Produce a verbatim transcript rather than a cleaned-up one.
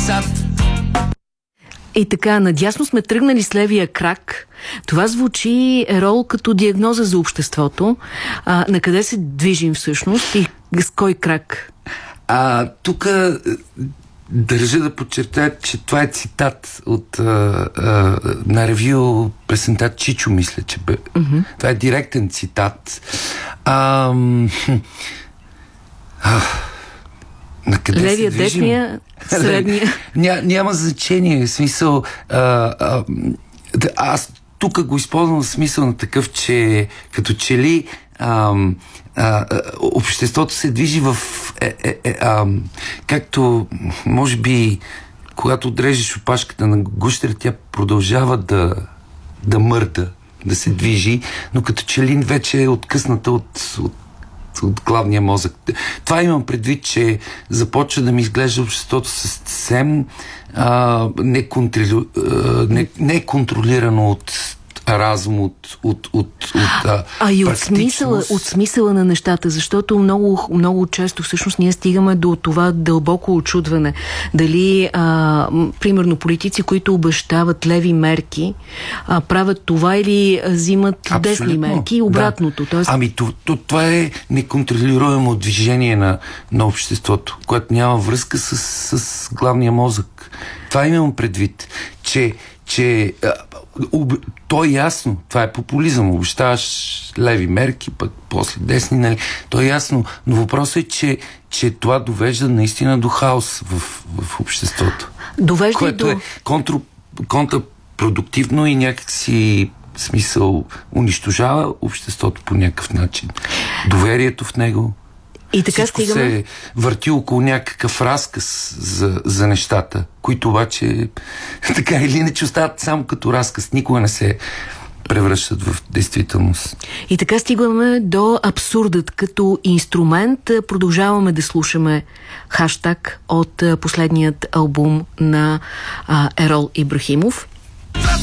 сад. И така, надясно сме тръгнали с левия крак. Това звучи, Ерол, като диагноза за обществото. А, на къде се движим всъщност и с кой крак? А, тук държа да подчертая, че това е цитат от а, а, на ревю песента Чичо, мисля, че бе. Mm-hmm. Това е директен цитат. А, а, на къде левия, се движим? десния, средния? Ня, няма значение. В смисъл... А, а, аз тук го използвам в смисъл на такъв, че като че ли а, а, обществото се движи в... Е, е, е, а, както, може би, когато отрежеш опашката на гущера, тя продължава да, да мърда, да се движи, но като че ли вече е откъсната от, от от главния мозък. Това имам предвид, че започва да ми изглежда обществото съвсем а, не, контролю, а, не, не е контролирано от разум, от, от, от, от а, а и от смисъла, от смисъла на нещата, защото много, много често всъщност ние стигаме до това дълбоко очудване. Дали, а, примерно, политици, които обещават леви мерки, а, правят това или взимат абсолютно десни мерки и обратното. Да. Тоест... Ами то, то, това е неконтролируемо движение на, на обществото, което няма връзка с, с главния мозък. Това имам предвид, че, че об... то е ясно, това е популизъм, обещаваш леви мерки, пък после десни, нали? То е ясно, но въпросът е, че, че това довежда наистина до хаос в, в обществото. Довежда което до... е контр... контрпродуктивно и някакси смисъл унищожава обществото по някакъв начин. Доверието в него. И така всичко стигаме... се върти около някакъв разказ за, за нещата, които обаче така или иначе остават само като разказ. Никога не се превръщат в действителност. И така стигаме до абсурдът като инструмент. Продължаваме да слушаме хаштаг от последният албум на а, Ерол Ибрахимов.